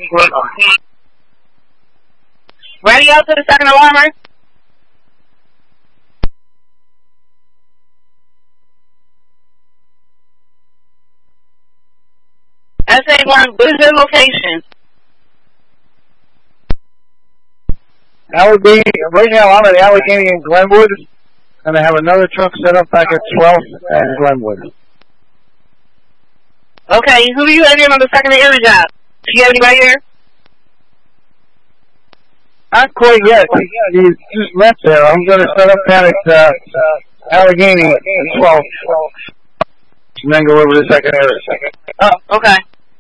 Radio to the second alarmer. SA1, what is your location? Allegheny, right now I'm at Allegheny and Glenwood, and I have another truck set up back at 12th and Glenwood. Okay, who do you have here on the secondary job? Do you have anybody here? Not quite yet. He just left there. I'm going to set up down at Allegheny at 12th, and then go over to secondary. Oh, okay.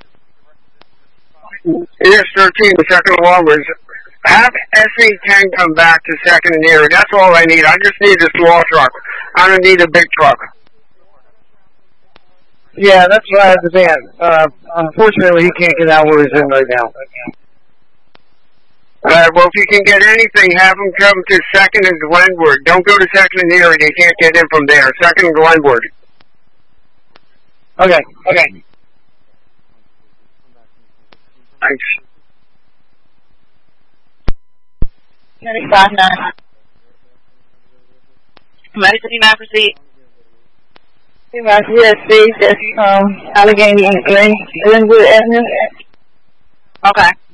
Here's 13, the second alarmers. Have SA10 come back to secondary. That's all I need. I just need a small truck. I don't need a big truck. Yeah, that's what I have to van. Unfortunately, he can't get out where he's in right now. Well, if you can get anything, have him come to second and Glenwood. Don't go to secondary. They can't get in from there. Second and Glenwood. Okay. Thanks. 95-9. Medic 59, proceed. Yes, please. That's Allegheny and Glenwood Avenue. Okay.